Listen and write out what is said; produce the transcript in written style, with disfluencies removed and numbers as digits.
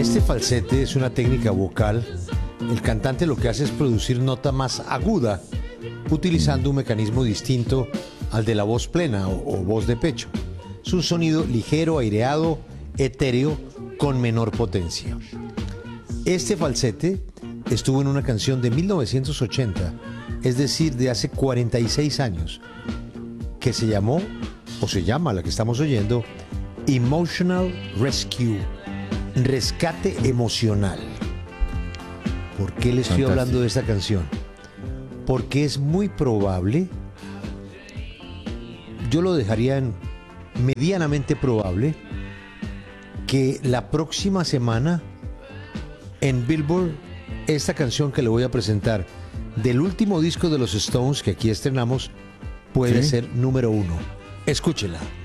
Este falsete es una técnica vocal. El cantante lo que hace es producir nota más aguda, utilizando un mecanismo distinto al de la voz plena o voz de pecho. Es un sonido ligero, aireado, etéreo, con menor potencia. Este falsete estuvo en una canción de 1980, es decir, de hace 46 años, que se llamó, o se llama la que estamos oyendo, Emotional Rescue, rescate emocional. ¿Por qué le estoy hablando de esta canción? Porque es muy probable, yo lo dejaría en medianamente probable, que la próxima semana en Billboard, esta canción que le voy a presentar del último disco de los Stones que aquí estrenamos puede ser número 1. Escúchela.